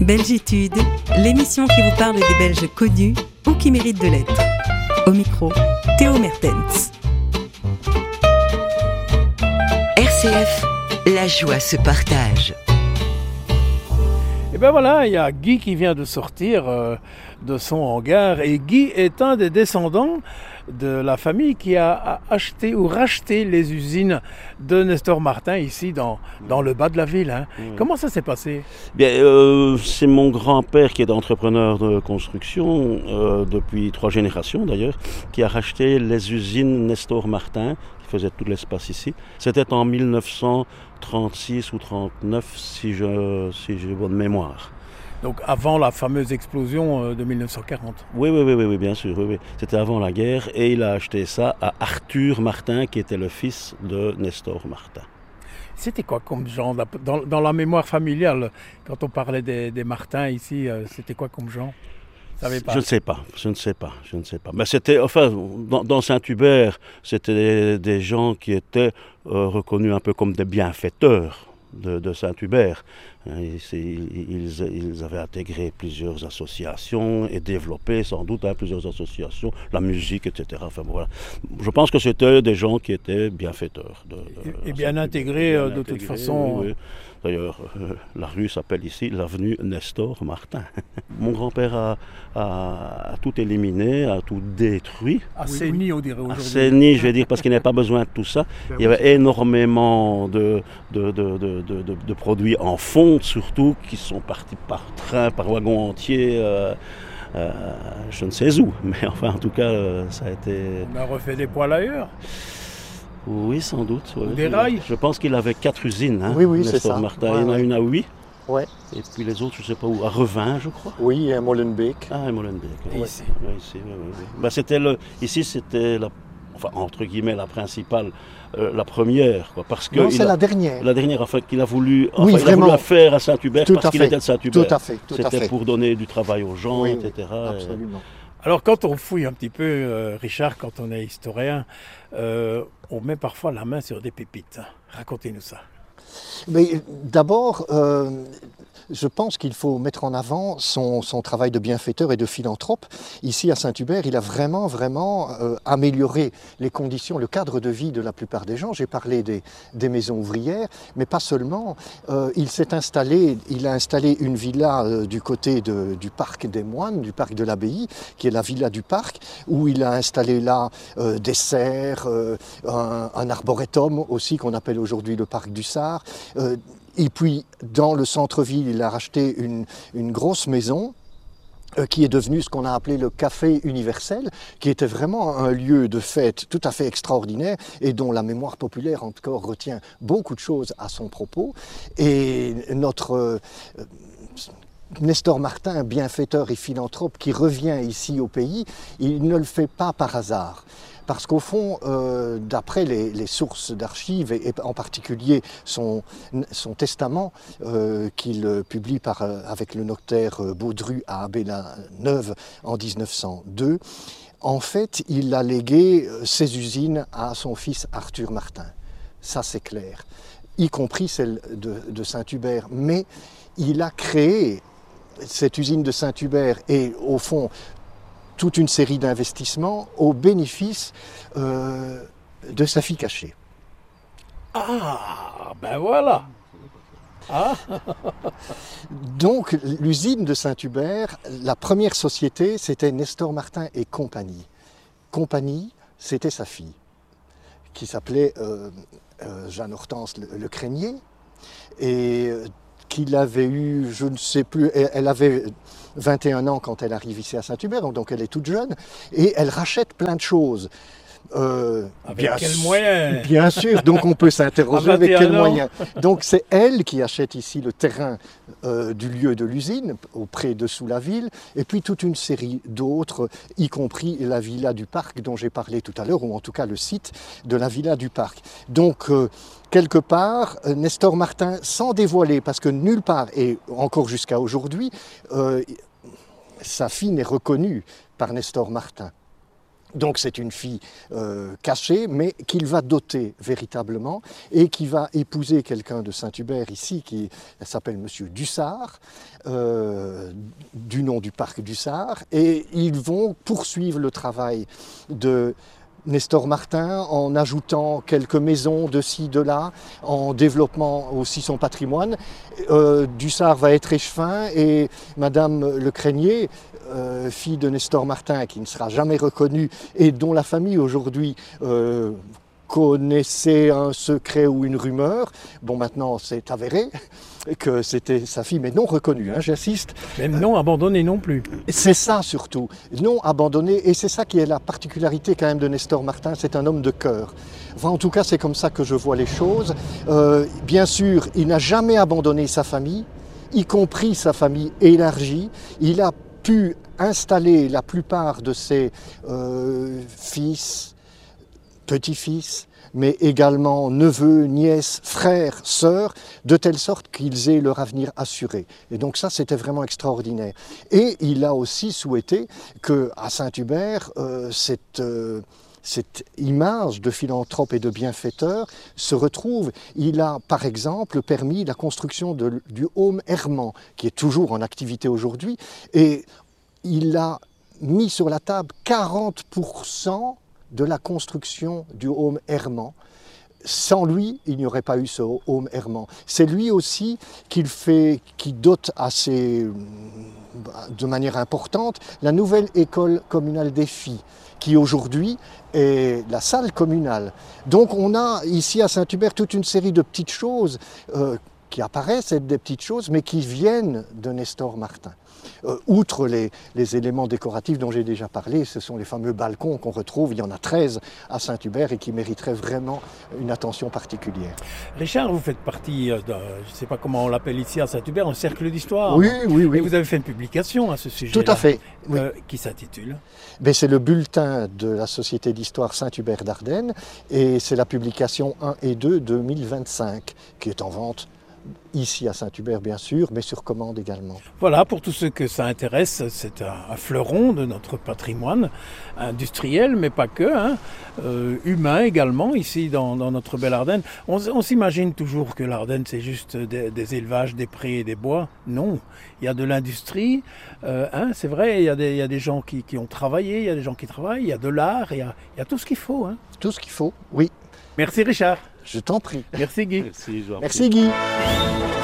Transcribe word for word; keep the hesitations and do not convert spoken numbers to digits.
Belgitude, l'émission qui vous parle des Belges connus ou qui méritent de l'être. Au micro, Théo Mertens. R C F, la joie se partage. Et ben voilà, il y a Guy qui vient de sortir euh, de son hangar. Et Guy est un des descendants de la famille qui a acheté ou racheté les usines de Nestor Martin ici dans, dans le bas de la ville. Hein. Mmh. Comment ça s'est passé? Bien, euh, c'est mon grand-père qui est entrepreneur de construction euh, depuis trois générations d'ailleurs, qui a racheté les usines Nestor Martin, qui faisaient tout l'espace ici. C'était en mille neuf cent trente-six ou trente-neuf si, je, si j'ai bonne mémoire. Donc avant la fameuse explosion de mille neuf cent quarante. Oui, oui, oui, oui, bien sûr. Oui, oui. C'était avant la guerre et il a acheté ça à Arthur Martin, qui était le fils de Nestor Martin. C'était quoi comme genre dans, dans la mémoire familiale, quand on parlait des, des Martins ici, c'était quoi comme genre? Pas. Je ne sais pas, je ne sais pas, je ne sais pas. Mais c'était, enfin, dans, dans Saint-Hubert, c'était des, des gens qui étaient euh, reconnus un peu comme des bienfaiteurs de, de Saint-Hubert. Ils, ils, ils avaient intégré plusieurs associations et développé sans doute hein, plusieurs associations, la musique, et cetera. Enfin, voilà. Je pense que c'était des gens qui étaient bienfaiteurs. De, de, et, et bien intégrés euh, de intégrés, toute façon. Oui, oui. D'ailleurs, euh, la rue s'appelle ici l'avenue Nestor Martin. Mon grand-père a, a, a tout éliminé, a tout détruit. Assaini, on dirait aujourd'hui. Assaini, je vais dire, parce qu'il n'avait pas besoin de tout ça. Ben Il y oui, avait énormément de, de, de, de, de, de, de produits en fonte, surtout, qui sont partis par train, par wagon entier. Euh, euh, je ne sais où, mais enfin, en tout cas, euh, ça a été... On a refait des poils ailleurs. Oui, sans doute. Ouais. Des rails. Je pense qu'il avait quatre usines. Hein, oui, oui, c'est ça. Martin. Ouais, Il y en a ouais. une à Huy. Ouais. Et puis les autres, je ne sais pas où. À Revin, je crois. Oui, et à Molenbeek. Ah, à Molenbeek. Et ouais. ici. Ouais, ici, ouais, ouais, ouais. Ben, c'était le... Ici, c'était, la... enfin, entre guillemets, la principale, euh, la première. Quoi, parce que non, c'est a... la dernière. La dernière, enfin, qu'il a voulu, enfin, oui, il a voulu la faire à Saint-Hubert tout parce qu'il était de Saint-Hubert. Tout à fait, tout à fait. C'était pour donner du travail aux gens, oui, et cetera. Oui, absolument. Alors quand on fouille un petit peu, euh, Richard, quand on est historien, euh, on met parfois la main sur des pépites. Racontez-nous ça. Mais d'abord, euh, je pense qu'il faut mettre en avant son, son travail de bienfaiteur et de philanthrope. Ici à Saint-Hubert, il a vraiment, vraiment euh, amélioré les conditions, le cadre de vie de la plupart des gens. J'ai parlé des, des maisons ouvrières, mais pas seulement. Euh, il s'est installé, il a installé une villa euh, du côté de, du parc des Moines, du parc de l'Abbaye, qui est la villa du parc, où il a installé là euh, des serres, euh, un, un arboretum aussi qu'on appelle aujourd'hui le parc du Sar. Euh, et puis, dans le centre-ville, il a racheté une, une grosse maison euh, qui est devenue ce qu'on a appelé le Café Universel, qui était vraiment un lieu de fête tout à fait extraordinaire et dont la mémoire populaire encore retient beaucoup de choses à son propos. Et notre... Euh, Nestor Martin, bienfaiteur et philanthrope qui revient ici au pays, il ne le fait pas par hasard. Parce qu'au fond, euh, d'après les, les sources d'archives, et, et en particulier son, son testament euh, qu'il publie par, euh, avec le notaire Baudru à Abbé-la-Neuve en dix-neuf cent deux, en fait, il a légué ses usines à son fils Arthur Martin. Ça, c'est clair. Y compris celle de, de Saint-Hubert. Mais il a créé cette usine de Saint-Hubert et, au fond, toute une série d'investissements au bénéfice euh, de sa fille cachée. Ah, ben voilà. Ah. Donc, l'usine de Saint-Hubert, la première société, c'était Nestor Martin et compagnie. Compagnie, c'était sa fille, qui s'appelait euh, euh, Jeanne-Hortense Le, Le Crémier, et euh, qu'il avait eu, je ne sais plus, elle avait vingt et un ans quand elle arrive ici à Saint-Hubert, donc elle est toute jeune, et elle rachète plein de choses. Euh, avec quels moyens? Bien sûr, donc on peut s'interroger avec quels moyens. Donc c'est elle qui achète ici le terrain euh, du lieu de l'usine, auprès de sous la ville, et puis toute une série d'autres, y compris la villa du parc dont j'ai parlé tout à l'heure, ou en tout cas le site de la villa du parc. Donc euh, quelque part, Nestor Martin, sans dévoiler, parce que nulle part, et encore jusqu'à aujourd'hui, euh, sa fille n'est reconnue par Nestor Martin. Donc c'est une fille euh, cachée, mais qu'il va doter véritablement et qui va épouser quelqu'un de Saint-Hubert ici, qui s'appelle Monsieur Dussart, euh, du nom du parc Dussart, et ils vont poursuivre le travail de Nestor Martin en ajoutant quelques maisons de ci, de là, en développant aussi son patrimoine. Euh, Dussart va être échevin et Madame Le Crénier, euh, fille de Nestor Martin, qui ne sera jamais reconnue et dont la famille aujourd'hui euh, connaissait un secret ou une rumeur, bon maintenant c'est avéré que c'était sa fille, mais non reconnue, hein, j'insiste. Même non abandonnée non plus. C'est ça surtout, non abandonné, et c'est ça qui est la particularité quand même de Nestor Martin, c'est un homme de cœur. Enfin, en tout cas, c'est comme ça que je vois les choses. Euh, bien sûr, il n'a jamais abandonné sa famille, y compris sa famille élargie. Il a pu installer la plupart de ses euh, fils, petits-fils, mais également neveux, nièces, frères, sœurs, de telle sorte qu'ils aient leur avenir assuré. Et donc ça, c'était vraiment extraordinaire. Et il a aussi souhaité qu'à Saint-Hubert, euh, cette, euh, cette image de philanthrope et de bienfaiteur se retrouve. Il a, par exemple, permis la construction de, du Home Herman, qui est toujours en activité aujourd'hui, et il a mis sur la table quarante pour cent de la construction du Home Herman. Sans lui, il n'y aurait pas eu ce Home Herman. C'est lui aussi qui, fait, qui dote assez, de manière importante la nouvelle école communale des filles, qui aujourd'hui est la salle communale. Donc on a ici à Saint-Hubert toute une série de petites choses euh, qui apparaissent être des petites choses, mais qui viennent de Nestor Martin. Euh, outre les, les éléments décoratifs dont j'ai déjà parlé, ce sont les fameux balcons qu'on retrouve, il y en a treize à Saint-Hubert et qui mériteraient vraiment une attention particulière. Richard, vous faites partie, de, je ne sais pas comment on l'appelle ici à Saint-Hubert, un cercle d'histoire. Oui, oui, oui. Et vous avez fait une publication à ce sujet. Tout à fait. Oui. Euh, qui s'intitule Ben, c'est le bulletin de la Société d'Histoire Saint-Hubert d'Ardennes et c'est la publication un et deux deux mille vingt-cinq qui est en vente ici à Saint-Hubert bien sûr, mais sur commande également. Voilà, pour tous ceux que ça intéresse, c'est un, un fleuron de notre patrimoine industriel, mais pas que, hein, euh, humain également, ici dans, dans notre belle Ardenne. On, on s'imagine toujours que l'Ardenne, c'est juste des, des élevages, des prés et des bois. Non, il y a de l'industrie, euh, hein, c'est vrai, il y a des, il y a des gens qui, qui ont travaillé, il y a des gens qui travaillent, il y a de l'art, il y a, il y a tout ce qu'il faut. Hein. Tout ce qu'il faut, oui. Merci Richard. Je t'en prie. Merci Guy. Merci, Jean. Merci Guy.